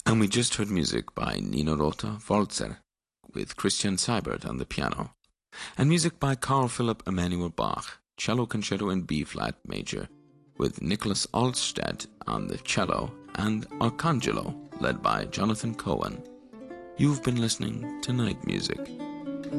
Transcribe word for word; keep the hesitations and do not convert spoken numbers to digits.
And we just heard music by Nino Rota Walzer with Christian Seibert on the piano, and music by Carl Philipp Emanuel Bach, cello concerto in B-flat major, with Nicholas Alstedt on the cello and Arcangelo, led by Jonathan Cohen. You've been listening to Night Music.